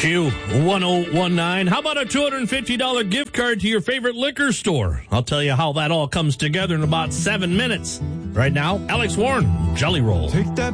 Q1019. How about a $250 gift card to your favorite liquor store? I'll tell you how that all comes together in about 7 minutes. Right now, Alex Warren, Jelly Roll. Take that